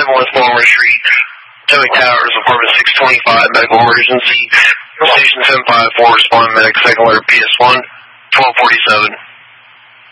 West Palmer Street, Potomac Towers, apartment 625, medical emergency. Station 754, respond medic, second letter PS1, 1247.